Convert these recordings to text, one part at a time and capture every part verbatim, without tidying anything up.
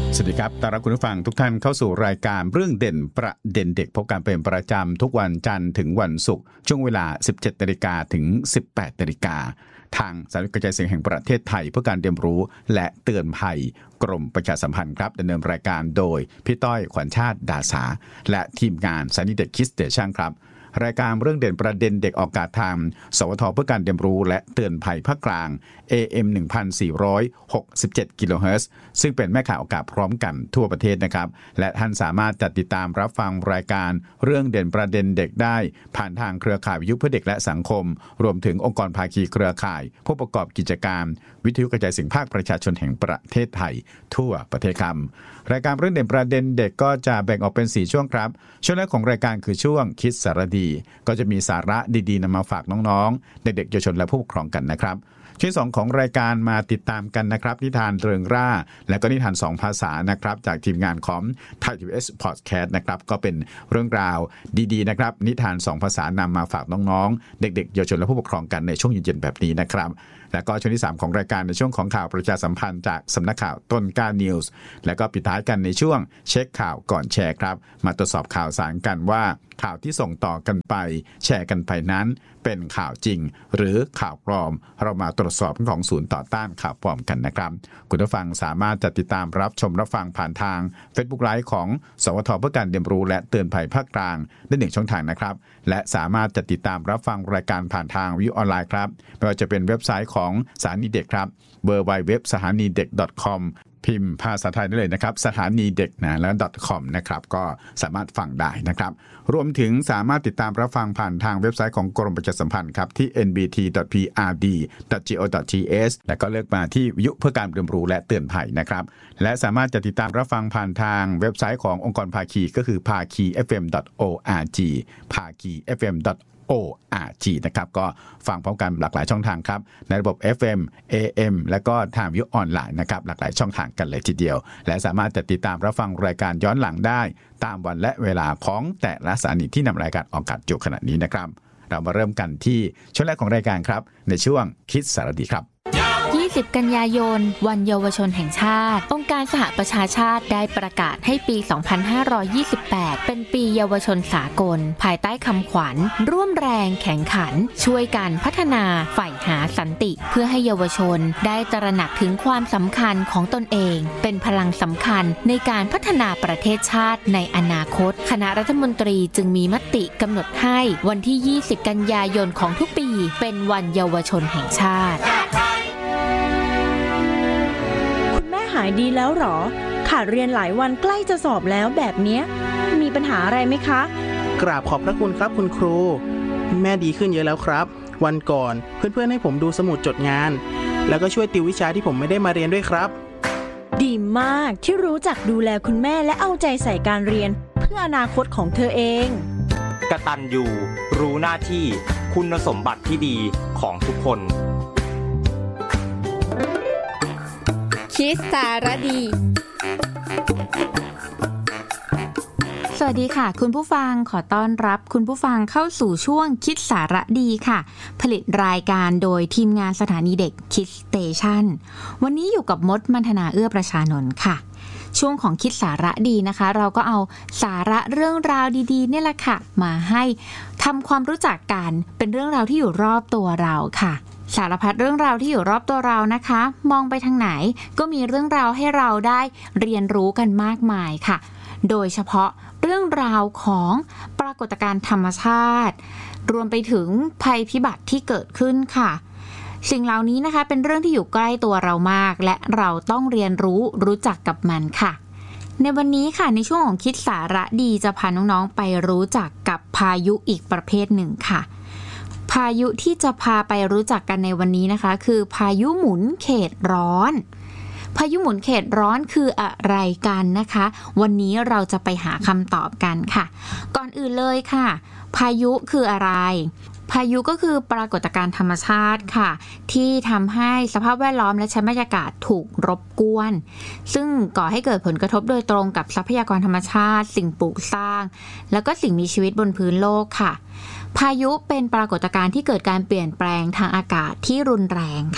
สวัสดีครับต้อนรับคุณผู้ฟังทุกท่านเข้าสู่รายการเรื่องเด่นประเด็นเด็กพบกันเป็นประจำทุกวันจันทร์ถึงวันศุกร์ช่วงเวลา สิบเจ็ดนาฬิกา ถึง สิบแปดนาฬิกา ทางสถานีกระจายเสียงแห่งประเทศไทยเพื่อการเรียนรู้และเตือนภัยกรมประชาสัมพันธ์ครับดำเนินรายการโดยพี่ต้อยขวัญชาติดาสาและทีมงานสถานีเด็กคิดสเตชันครับรายการเรื่องเด่นประเด็นเด็กออกอากาศทางสวทเพื่อการเรียนรู้และเตือนภัยภาคกลาง เอ เอ็ม หนึ่งพันสี่ร้อยหกสิบเจ็ด กิโลเฮิรตซ์ซึ่งเป็นแม่ข่าวอากาศพร้อมกันทั่วประเทศนะครับและท่านสามารถจัดติดตามรับฟังรายการเรื่องเด่นประเด็นเด็กได้ผ่านทางเครือข่ายวิทยุเพื่อเด็กและสังคมรวมถึงองค์กรภาคีเครือข่ายผู้ประกอบกิจการวิทยุกระจายเสียงภาคประชาชนแห่งประเทศไทยทั่วประเทศครับรายการเรื่องเด่นประเด็นเด็กก็จะแบ่งออกเป็นสี่ช่วงครับช่วงแรกของรายการคือช่วงคิดสารดีก็จะมีสาระดีๆนำมาฝากน้องๆเด็กๆเยาวชนและผู้ปกครองกันนะครับช่วงสองของรายการมาติดตามกันนะครับนิทานเริงร่าและก็นิทานสองภาษานะครับจากทีมงานของ Thai ที วี เอส Podcast นะครับก็เป็นเรื่องราวดีๆนะครับนิทานสองภาษานำมาฝากน้องๆเด็กๆเยาวชนและผู้ปกครองกันในช่วงเย็นๆแบบนี้นะครับและก็ช่วงที่สามของรายการในช่วงของข่าวประชาสัมพันธ์จากสำนักข่าวต้นกล้านิวส์และก็ปิดท้ายกันในช่วงเช็คข่าวก่อนแชร์ครับมาตรวจสอบข่าวสารกันว่าข่าวที่ส่งต่อกันไปแชร์กันไปนั้นเป็นข่าวจริงหรือข่าวปลอมเรามาตรวจสอบของศูนย์ต่อต้านข่าวปลอมกันนะครับคุณผู้ฟังสามารถจะติดตามรับชมรับฟังผ่านทาง Facebook Live ของสวทเพื่อการเรียนรู้และเตือนภัยภาคกลางได้หนึ่งช่องทางนะครับและสามารถจะติดตามรับฟังรายการผ่านทางวิทยุออนไลน์ครับไม่ว่าจะเป็นเว็บไซต์ของสถานีเด็กครับ ดับเบิลยู ดับเบิลยู ดับเบิลยู ดอท สถานีเด็ก ดอท คอม พิมพ์ภาษาไทยได้เลยนะครับสถานีเด็กนะแล้ว .com นะครับก็สามารถฟังได้นะครับรวมถึงสามารถติดตามรับฟังผ่านทางเว็บไซต์ของกรมประชาสัมพันธ์ครับที่ เอ็น บี ที ดอท พี อาร์ ดี ดอท จี โอ ดอท ที เอส และก็เลือกมาที่วิทยุเพื่อการเรียนรู้และเตือนภัยนะครับและสามารถจะติดตามรับฟังผ่านทางเว็บไซต์ขององค์กรภาคีก็คือภาคี เอฟ เอ็ม ดอท โอ อาร์ จี ภาคี เอฟ เอ็ม ดอท โอ อาร์ จี นะครับก็ฟังพร้อมกันหลากหลายช่องทางครับในระบบ เอฟ เอ็ม เอ เอ็ม และก็ทางวิทยุออนไลน์นะครับหลากหลายช่องทางกันเลยทีเดียวและสามารถจะติดตามรับฟังรายการย้อนหลังได้ตามวันและเวลาของแต่ละสถานีที่นำรายการออกอากาศอยู่ขณะนี้นะครับเรามาเริ่มกันที่ช่วงแรกของรายการครับในช่วงคิดสารดีครับยี่สิบ กันยายนวันเยาวชนแห่งชาติองค์การสหประชาชาติได้ประกาศให้ปี สองพันห้าร้อยยี่สิบแปด เป็นปีเยาวชนสากลภายใต้คำขวัญร่วมแรงแข่งขันช่วยกันพัฒนาใฝ่หาสันติเพื่อให้เยาวชนได้ตระหนักถึงความสำคัญของตนเองเป็นพลังสำคัญในการพัฒนาประเทศชาติในอนาคตคณะรัฐมนตรีจึงมีมติกำหนดให้วันที่ ยี่สิบ กันยายนของทุกปีเป็นวันเยาวชนแห่งชาติหายดีแล้วหรอขาดเรียนหลายวันใกล้จะสอบแล้วแบบเนี้ยมีปัญหาอะไรไหมคะกราบขอบพระคุณครับคุณครูแม่ดีขึ้นเยอะแล้วครับวันก่อนเพื่อนๆให้ผมดูสมุดจดงานแล้วก็ช่วยติววิชาที่ผมไม่ได้มาเรียนด้วยครับดีมากที่รู้จักดูแลคุณแม่และเอาใจใส่การเรียนเพื่ออนาคตของเธอเองกตัญญูรู้หน้าที่คุณสมบัติที่ดีของทุกคนคิดสารดี สวัสดีค่ะคุณผู้ฟังขอต้อนรับคุณผู้ฟังเข้าสู่ช่วงคิดสาระดีค่ะผลิตรายการโดยทีมงานสถานีเด็กคิดสเตชันวันนี้อยู่กับมดมัณฑนาเอื้อประชานนท์ค่ะช่วงของคิดสาระดีนะคะเราก็เอาสาระเรื่องราวดีๆนี่แหละค่ะมาให้ทำความรู้จักกันเป็นเรื่องราวที่อยู่รอบตัวเราค่ะสารพัดเรื่องราวที่อยู่รอบตัวเรานะคะมองไปทางไหนก็มีเรื่องราวให้เราได้เรียนรู้กันมากมายค่ะโดยเฉพาะเรื่องราวของปรากฏการณ์ธรรมชาติรวมไปถึงภัยพิบัติที่เกิดขึ้นค่ะสิ่งเหล่านี้นะคะเป็นเรื่องที่อยู่ใกล้ตัวเรามากและเราต้องเรียนรู้รู้จักกับมันค่ะในวันนี้ค่ะในช่วงของคิดสาระดีจะพาน้องๆไปรู้จักกับพายุอีกประเภทหนึ่งค่ะพายุที่จะพาไปรู้จักกันในวันนี้นะคะคือพายุหมุนเขตร้อนพายุหมุนเขตร้อนคืออะไรกันนะคะวันนี้เราจะไปหาคำตอบกันค่ะก่อนอื่นเลยค่ะพายุคืออะไรพายุก็คือปรากฏการณ์ธรรมชาติค่ะที่ทำให้สภาพแวดล้อมและชั้นบรรยากาศถูกรบกวนซึ่งก่อให้เกิดผลกระทบโดยตรงกับทรัพยากรธรรมชาติสิ่งปลูกสร้างแล้วก็สิ่งมีชีวิตบนพื้นโลกค่ะพายุเป็นปรากฏการณ์ที่เกิดการเปลี่ยนแปลงทางอากาศที่รุนแรงค่ะ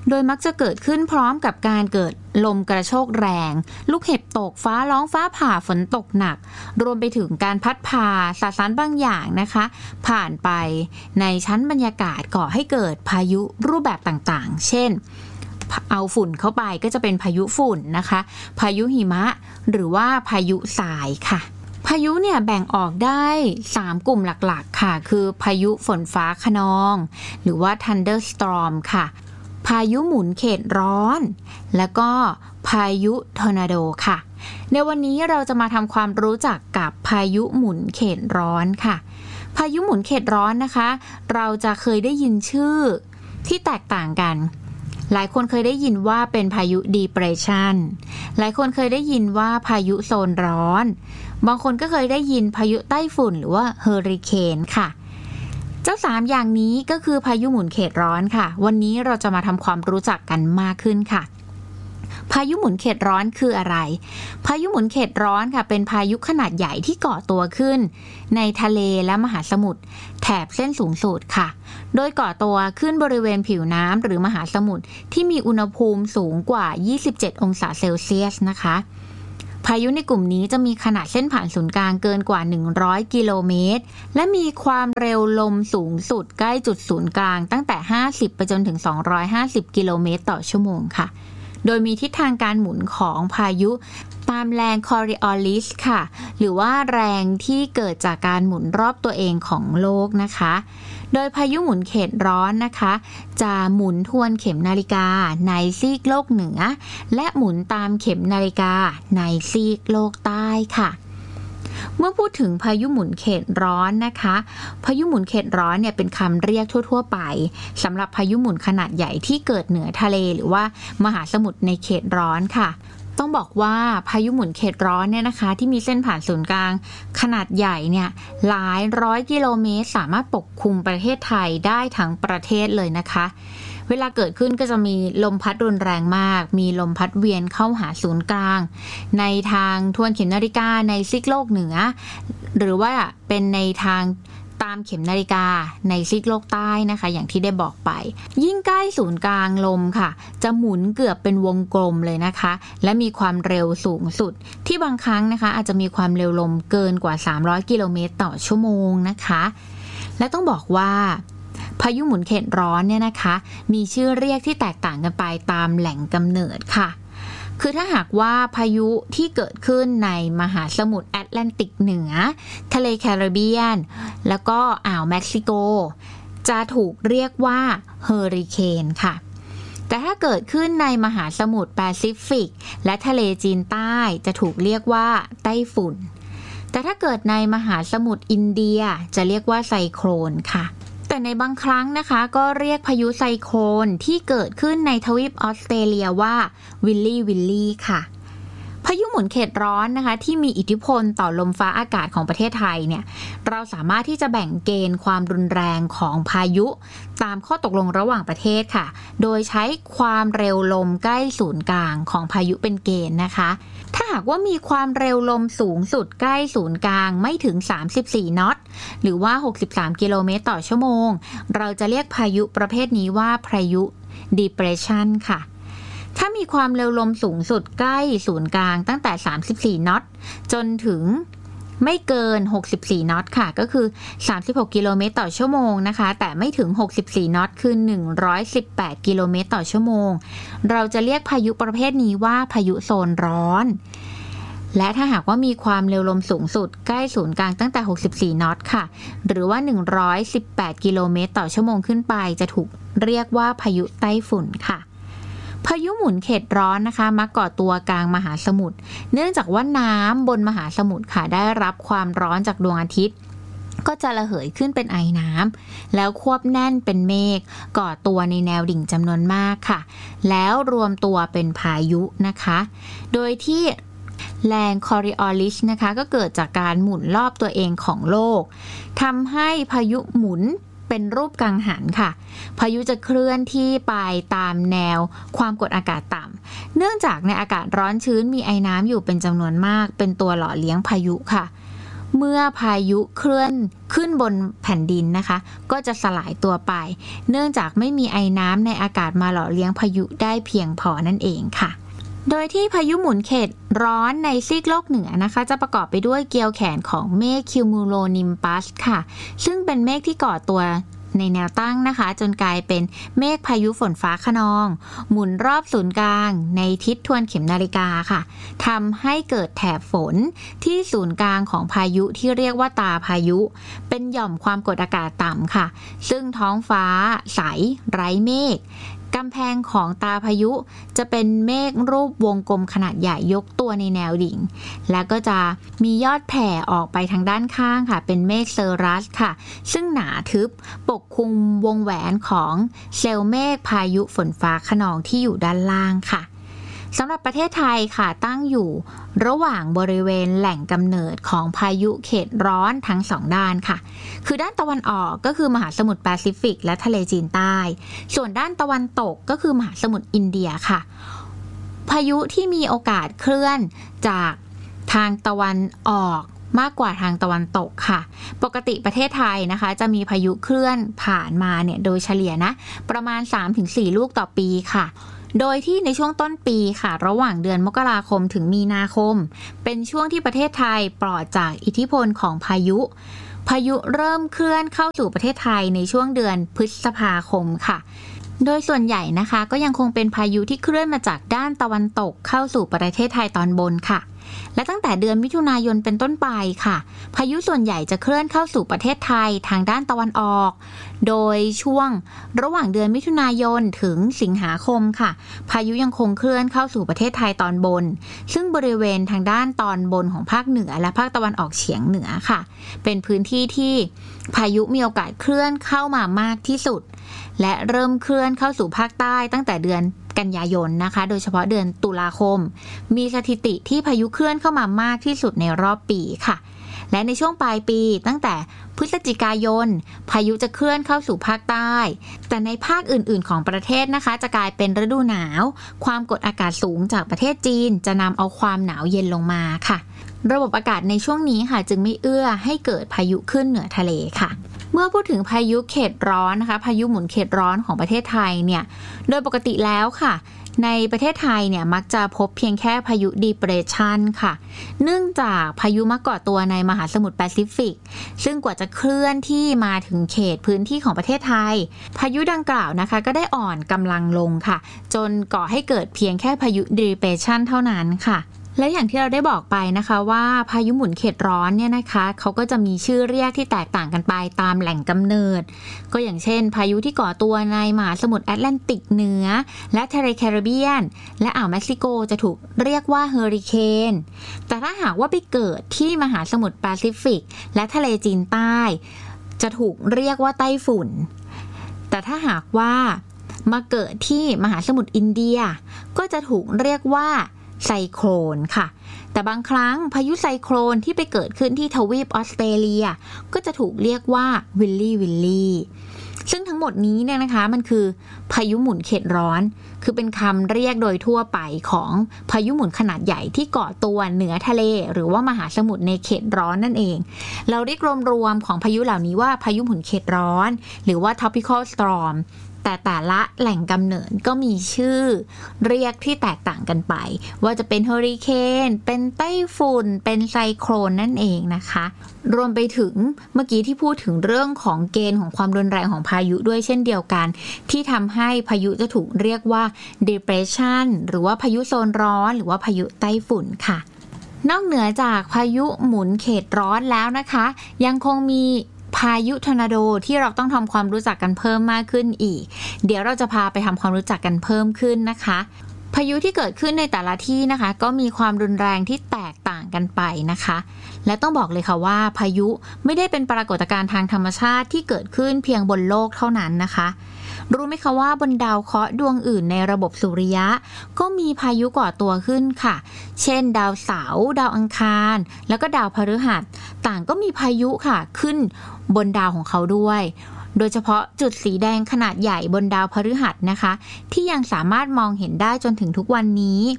โดยมักจะเกิดขึ้นพร้อมกับการเกิดลมกระโชกแรงลูกเห็บตกฟ้าร้องฟ้าผ่าฝนตกหนักรวมไปถึงการพัดพาสสารบางอย่างนะคะผ่านไปในชั้นบรรยากาศก่อให้เกิดพายุรูปแบบต่างๆเช่นเอาฝุ่นเข้าไปก็จะเป็นพายุฝุ่นนะคะพายุหิมะหรือว่าพายุทรายค่ะพายุเนี่ยแบ่งออกได้สามกลุ่มหลักๆค่ะคือพายุฝนฟ้าคะนองหรือว่า thunderstorm ค่ะพายุหมุนเขตร้อนแล้วก็พายุทอร์นาโดค่ะในวันนี้เราจะมาทำความรู้จักกับพายุหมุนเขตร้อนค่ะพายุหมุนเขตร้อนนะคะเราจะเคยได้ยินชื่อที่แตกต่างกันหลายคนเคยได้ยินว่าเป็นพายุ depression หลายคนเคยได้ยินว่าพายุโซนร้อนบางคนก็เคยได้ยินพายุไต้ฝุ่นหรือว่าเฮอริเคนค่ะเจ้าสามอย่างนี้ก็คือพายุหมุนเขตร้อนค่ะวันนี้เราจะมาทำความรู้จักกันมากขึ้นค่ะพายุหมุนเขตร้อนคืออะไรพายุหมุนเขตร้อนค่ะเป็นพายุขนาดใหญ่ที่ก่อตัวขึ้นในทะเลและมหาสมุทรแถบเส้นศูนย์สูตรค่ะโดยก่อตัวขึ้นบริเวณผิวน้ำหรือมหาสมุทรที่มีอุณหภูมิสูงกว่ายี่สิบเจ็ดองศาเซลเซียสนะคะพายุในกลุ่มนี้จะมีขนาดเส้นผ่านศูนย์กลางเกินกว่าหนึ่งร้อยกิโลเมตรและมีความเร็วลมสูงสุดใกล้จุดศูนย์กลางตั้งแต่ห้าสิบไปจนถึงสองร้อยห้าสิบกิโลเมตรต่อชั่วโมงค่ะโดยมีทิศทางการหมุนของพายุตามแรงคอริออลิสค่ะหรือว่าแรงที่เกิดจากการหมุนรอบตัวเองของโลกนะคะโดยพายุหมุนเขตร้อนนะคะจะหมุนทวนเข็มนาฬิกาในซีกโลกเหนือและหมุนตามเข็มนาฬิกาในซีกโลกใต้ค่ะเมื่อพูดถึงพายุหมุนเขตร้อนนะคะพายุหมุนเขตร้อนเนี่ยเป็นคำเรียกทั่วๆไปสำหรับพายุหมุนขนาดใหญ่ที่เกิดเหนือทะเลหรือว่ามหาสมุทรในเขตร้อนค่ะต้องบอกว่าพายุหมุนเขตร้อนเนี่ยนะคะที่มีเส้นผ่านศูนย์กลางขนาดใหญ่เนี่ยหลายร้อยกิโลเมตรสามารถปกคลุมประเทศไทยได้ทั้งประเทศเลยนะคะเวลาเกิดขึ้นก็จะมีลมพัดรุนแรงมากมีลมพัดเวียนเข้าหาศูนย์กลางในทางทวนเข็มนาฬิกาในซีกโลกเหนือหรือว่าเป็นในทางตามเข็มนาฬิกาในซีกโลกใต้นะคะอย่างที่ได้บอกไปยิ่งใกล้ศูนย์กลางลมค่ะจะหมุนเกือบเป็นวงกลมเลยนะคะและมีความเร็วสูงสุดที่บางครั้งนะคะอาจจะมีความเร็วลมเกินกว่าสามร้อยกิโลเมตรต่อชั่วโมงนะคะและต้องบอกว่าพายุหมุนเขตร้อนเนี่ยนะคะมีชื่อเรียกที่แตกต่างกันไปตามแหล่งกำเนิดค่ะคือถ้าหากว่าพายุที่เกิดขึ้นในมหาสมุทรแอตแลนติกเหนือทะเลแคริบเบียนแล้วก็อ่าวเม็กซิโกจะถูกเรียกว่าเฮอริเคนค่ะแต่ถ้าเกิดขึ้นในมหาสมุทรแปซิฟิกและทะเลจีนใต้จะถูกเรียกว่าไต้ฝุ่นแต่ถ้าเกิดในมหาสมุทรอินเดียจะเรียกว่าไซโคลนค่ะแต่ในบางครั้งนะคะก็เรียกพายุไซโคลนที่เกิดขึ้นในทวีปออสเตรเลียว่าวิลลี่วิลลี่ค่ะพายุหมุนเขตร้อนนะคะที่มีอิทธิพลต่อลมฟ้าอากาศของประเทศไทยเนี่ยเราสามารถที่จะแบ่งเกณฑ์ความรุนแรงของพายุตามข้อตกลงระหว่างประเทศค่ะโดยใช้ความเร็วลมใกล้ศูนย์กลางของพายุเป็นเกณฑ์นะคะถ้าหากว่ามีความเร็วลมสูงสุดใกล้ศูนย์กลางไม่ถึงสามสิบสี่น็อตหรือว่าหกสิบสามกิโลเมตรต่อชั่วโมงเราจะเรียกพายุประเภทนี้ว่าพายุ depression ค่ะถ้ามีความเร็วลมสูงสุดใกล้ศูนย์กลางตั้งแต่สามสิบสี่น็อตจนถึงไม่เกินหกสิบสี่น็อตค่ะก็คือสามสิบหกกิโลเมตรต่อชั่วโมงนะคะแต่ไม่ถึงหกสิบสี่น็อตคือหนึ่งร้อยสิบแปดกิโลเมตรต่อชั่วโมงเราจะเรียกพายุประเภทนี้ว่าพายุโซนร้อนและถ้าหากว่ามีความเร็วลมสูงสุดใกล้ศูนย์กลางตั้งแต่หกสิบสี่น็อตค่ะหรือว่าหนึ่งร้อยสิบแปดกิโลเมตรต่อชั่วโมงขึ้นไปจะถูกเรียกว่าพายุไต้ฝุ่นค่ะพายุหมุนเขตร้อนนะคะมักก่อตัวกลางมหาสมุทรเนื่องจากว่าน้ำบนมหาสมุทรค่ะได้รับความร้อนจากดวงอาทิตย์ก็จะระเหยขึ้นเป็นไอน้ำแล้วควบแน่นเป็นเมฆก่อตัวในแนวดิ่งจำนวนมากค่ะแล้วรวมตัวเป็นพายุนะคะโดยที่แรงคอริออลิสนะคะก็เกิดจากการหมุนรอบตัวเองของโลกทำให้พายุหมุนเป็นรูปกังหันค่ะพายุจะเคลื่อนที่ไปตามแนวความกดอากาศต่ำเนื่องจากในอากาศร้อนชื้นมีไอน้ำอยู่เป็นจำนวนมากเป็นตัวหล่อเลี้ยงพายุค่ะเมื่อพายุเคลื่อนขึ้นบนแผ่นดินนะคะก็จะสลายตัวไปเนื่องจากไม่มีไอน้ำในอากาศมาหล่อเลี้ยงพายุได้เพียงพอนั่นเองค่ะโดยที่พายุหมุนเขตร้อนในซีกโลกเหนือนะคะจะประกอบไปด้วยเกลียวแขนของเมฆคิวมูโลนิมปัสค่ะซึ่งเป็นเมฆที่ก่อตัวในแนวตั้งนะคะจนกลายเป็นเมฆพายุฝนฟ้าคะนองหมุนรอบศูนย์กลางในทิศทวนเข็มนาฬิกาค่ะทำให้เกิดแถบฝนที่ศูนย์กลางของพายุที่เรียกว่าตาพายุเป็นหย่อมความกดอากาศต่ำค่ะซึ่งท้องฟ้าใสไร้เมฆกำแพงของตาพายุจะเป็นเมฆรูปวงกลมขนาดใหญ่ยกตัวในแนวดิ่งแล้วก็จะมียอดแผ่ออกไปทางด้านข้างค่ะเป็นเมฆเซอรัสค่ะซึ่งหนาทึบปกคลุมวงแหวนของเซลล์เมฆพายุฝนฟ้าคะนองที่อยู่ด้านล่างค่ะสำหรับประเทศไทยค่ะตั้งอยู่ระหว่างบริเวณแหล่งกำเนิดของพายุเขตร้อนทั้งสองด้านค่ะคือด้านตะวันออกก็คือมหาสมุทรแปซิฟิกและทะเลจีนใต้ส่วนด้านตะวันตกก็คือมหาสมุทรอินเดียค่ะพายุที่มีโอกาสเคลื่อนจากทางตะวันออกมากกว่าทางตะวันตกค่ะปกติประเทศไทยนะคะจะมีพายุเคลื่อนผ่านมาเนี่ยโดยเฉลี่ยนะประมาณ สามถึงสี่ ลูกต่อปีค่ะโดยที่ในช่วงต้นปีค่ะระหว่างเดือนมกราคมถึงมีนาคมเป็นช่วงที่ประเทศไทยปลอดจากอิทธิพลของพายุพายุเริ่มเคลื่อนเข้าสู่ประเทศไทยในช่วงเดือนพฤษภาคมค่ะโดยส่วนใหญ่นะคะก็ยังคงเป็นพายุที่เคลื่อนมาจากด้านตะวันตกเข้าสู่ประเทศไทยตอนบนค่ะและตั้งแต่เดือนมิถุนายนเป็นต้นไปค่ะพายุส่วนใหญ่จะเคลื่อนเข้าสู่ประเทศไทยทางด้านตะวันออกโดยช่วงระหว่างเดือนมิถุนายนถึงสิงหาคมค่ะพายุยังคงเคลื่อนเข้าสู่ประเทศไทยตอนบนซึ่งบริเวณทางด้านตอนบนของภาคเหนือและภาคตะวันออกเฉียงเหนือค่ะเป็นพื้นที่ที่พายุมีโอกาสเคลื่อนเข้ามามากที่สุดและเริ่มเคลื่อนเข้าสู่ภาคใต้ตั้งแต่เดือนกันยายนนะคะโดยเฉพาะเดือนตุลาคมมีสถิติที่พายุเคลื่อนเข้ามามากที่สุดในรอบปีค่ะและในช่วงปลายปีตั้งแต่พฤศจิกายนพายุจะเคลื่อนเข้าสู่ภาคใต้แต่ในภาคอื่นๆของประเทศนะคะจะกลายเป็นฤดูหนาวความกดอากาศสูงจากประเทศจีนจะนำเอาความหนาวเย็นลงมาค่ะระบบอากาศในช่วงนี้ค่ะจึงไม่เอื้อให้เกิดพายุขึ้นเหนือทะเลค่ะเมื่อพูดถึงพายุเขตร้อนนะคะพายุหมุนเขตร้อนของประเทศไทยเนี่ยโดยปกติแล้วค่ะในประเทศไทยเนี่ยมักจะพบเพียงแค่พายุ depression ค่ะเนื่องจากพายุมักก่อตัวในมหาสมุทรแปซิฟิกซึ่งกว่าจะเคลื่อนที่มาถึงเขตพื้นที่ของประเทศไทยพายุดังกล่าวนะคะก็ได้อ่อนกำลังลงค่ะจนก่อให้เกิดเพียงแค่พายุ depression เท่านั้นค่ะและอย่างที่เราได้บอกไปนะคะว่าพายุหมุนเขตร้อนเนี่ยนะคะเขาก็จะมีชื่อเรียกที่แตกต่างกันไปตามแหล่งกำเนิดก็อย่างเช่นพายุที่ก่อตัวในมหาสมุทรแอตแลนติกเหนือและทะเลแคริบเบียนและอ่าวเม็กซิโกจะถูกเรียกว่าเฮอริเคนแต่ถ้าหากว่าไปเกิดที่มหาสมุทรแปซิฟิกและทะเลจีนใต้จะถูกเรียกว่าไต้ฝุ่นแต่ถ้าหากว่ามาเกิดที่มหาสมุทรอินเดียก็จะถูกเรียกว่าไซโคลนค่ะแต่บางครั้งพายุไซโคลนที่ไปเกิดขึ้นที่ทวีปออสเตรเลียก็จะถูกเรียกว่าวิลลี่วิลลี่ซึ่งทั้งหมดนี้เนี่ยนะคะมันคือพายุหมุนเขตร้อนคือเป็นคำเรียกโดยทั่วไปของพายุหมุนขนาดใหญ่ที่ก่อตัวเหนือทะเลหรือว่ามหาสมุทรในเขตร้อนนั่นเองเราเรียกรวมๆของพายุเหล่านี้ว่าพายุหมุนเขตร้อนหรือว่า tropical stormแต่แต่ละแหล่งกำเนิดก็มีชื่อเรียกที่แตกต่างกันไปว่าจะเป็นเฮอริเคนเป็นไต้ฝุ่นเป็นไซโคลนนั่นเองนะคะรวมไปถึงเมื่อกี้ที่พูดถึงเรื่องของเกณฑ์ของความรุนแรงของพายุด้วยเช่นเดียวกันที่ทำให้พายุจะถูกเรียกว่า depression หรือว่าพายุโซนร้อนหรือว่าพายุไต้ฝุ่นค่ะนอกเหนือจากพายุหมุนเขตร้อนแล้วนะคะยังคงมีพายุทอร์นาโดที่เราต้องทำความรู้จักกันเพิ่มมากขึ้นอีกเดี๋ยวเราจะพาไปทำความรู้จักกันเพิ่มขึ้นนะคะพายุที่เกิดขึ้นในแต่ละที่นะคะก็มีความรุนแรงที่แตกต่างกันไปนะคะและต้องบอกเลยค่ะว่าพายุไม่ได้เป็นปรากฏการณ์ทางธรรมชาติที่เกิดขึ้นเพียงบนโลกเท่านั้นนะคะรู้ไหมคะว่าบนดาวเคราะห์ดวงอื่นในระบบสุริยะก็มีพายุก่อตัวขึ้นค่ะเช่นดาวเสาร์ดาวอังคารแล้วก็ดาวพฤหัสต่างก็มีพายุค่ะขึ้นบนดาวของเขาด้วยโดยเฉพาะจุดสีแดงขนาดใหญ่บนดาวพฤหัสนะคะที่ยังสามารถมองเห็นได้จนถึงทุกวันนี้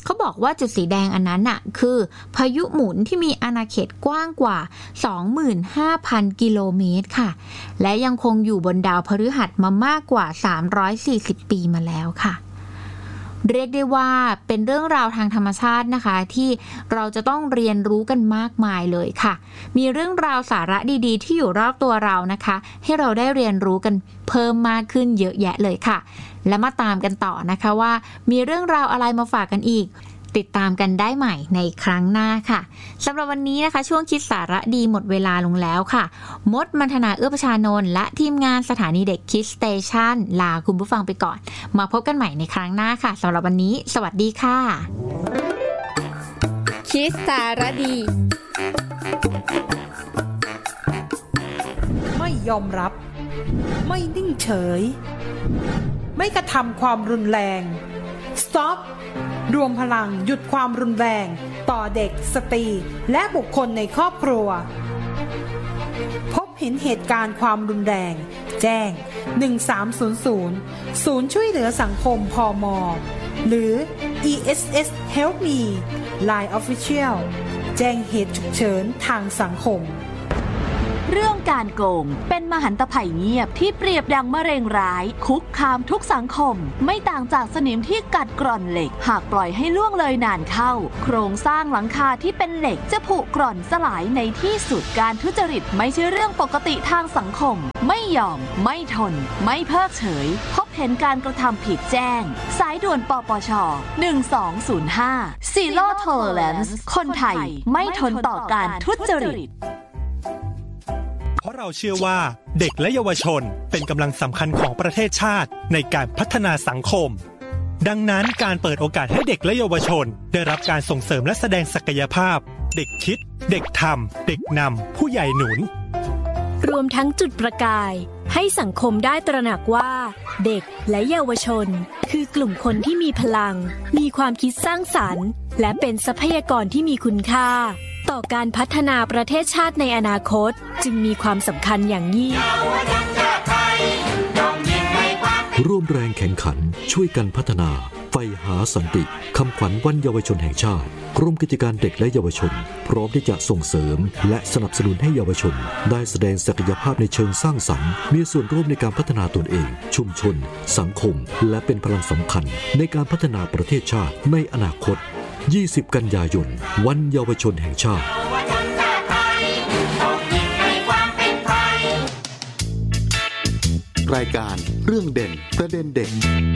เขาบอกว่าจุดสีแดงอันนั้นน่ะคือพายุหมุนที่มีอาณาเขตกว้างกว่า สองหมื่นห้าพัน กิโลเมตรค่ะและยังคงอยู่บนดาวพฤหัสมามากกว่าสามร้อยสี่สิบปีมาแล้วค่ะเรียกได้ว่าเป็นเรื่องราวทางธรรมชาตินะคะที่เราจะต้องเรียนรู้กันมากมายเลยค่ะมีเรื่องราวสาระดีๆที่อยู่รอบตัวเรานะคะให้เราได้เรียนรู้กันเพิ่มมากขึ้นเยอะแยะเลยค่ะและมาตามกันต่อนะคะว่ามีเรื่องราวอะไรมาฝากกันอีกติดตามกันได้ใหม่ในครั้งหน้าค่ะสำหรับวันนี้นะคะช่วงคิดสาระดีหมดเวลาลงแล้วค่ะมดมัณฑนาเอื้อประชานนท์และทีมงานสถานีเด็กคิดสเตชันลาคุณผู้ฟังไปก่อนมาพบกันใหม่ในครั้งหน้าค่ะสำหรับวันนี้สวัสดีค่ะคิดสาระดีไม่ยอมรับไม่นิ่งเฉยไม่กระทำความรุนแรง Stop รวมพลังหยุดความรุนแรงต่อเด็กสตรีและบุคคลในครอบครัวพบเห็นเหตุการณ์ความรุนแรงแจ้งหนึ่งสามศูนย์ศูนย์ศูนย์ช่วยเหลือสังคมพม.หรือ อี เอส เอส Help Me ไลน์ Official แจ้งเหตุฉุกเฉินทางสังคมเรื่องการโกงเป็นมหันตภัยเงียบที่เปรียบดังมะเร็งร้ายคุกคามทุกสังคมไม่ต่างจากสนิมที่กัดกร่อนเหล็กหากปล่อยให้ล่วงเลยนานเข้าโครงสร้างหลังคาที่เป็นเหล็กจะผุกร่อนสลายในที่สุดการทุจริตไม่ใช่เรื่องปกติทางสังคมไม่ยอมไม่ทนไม่เพิกเฉยพบเห็นการกระทำผิดแจ้งสายด่วนปปชหนึ่งสองศูนย์ห้า Zero Tolerance คนไทยไม่ทนต่อการทุจริตเพราะเราเชื่อว่าเด็กและเยาวชนเป็นกำลังสำคัญของประเทศชาติในการพัฒนาสังคมดังนั้นการเปิดโอกาสให้เด็กและเยาวชนได้รับการส่งเสริมและแสดงศักยภาพเด็กคิดเด็กทำเด็กนำผู้ใหญ่หนุนรวมทั้งจุดประกายให้สังคมได้ตระหนักว่าเด็กและเยาวชนคือกลุ่มคนที่มีพลังมีความคิดสร้างสรรค์และเป็นทรัพยากรที่มีคุณค่าต่อการพัฒนาประเทศชาติในอนาคตจึงมีความสำคัญอย่างยิ่งร่วมแรงแข่งขันช่วยกันพัฒนาไฟหาสันติคำขวัญวันเยาวชนแห่งชาติกรมกิจการเด็กและเยาวชนพร้อมที่จะส่งเสริมและสนับสนุนให้เยาวชนได้แสดงศักยภาพในเชิงสร้างสรรค์มีส่วนร่วมในการพัฒนาตนเองชุมชนสังคมและเป็นพลังสำคัญในการพัฒนาประเทศชาติในอนาคตยี่สิบกันยายนวันเยาวชนแห่งชาติรายการเรื่องเด่นประเด็นเด็ก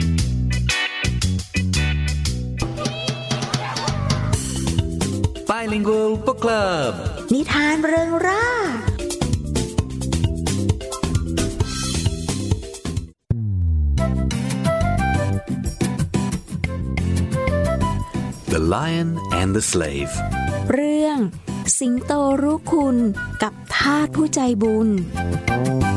Bilingual Book Club นิทานเริงร่า The Lion and the Slave เรื่องสิงโตรู้คุณกับทาสผู้ใจบุญ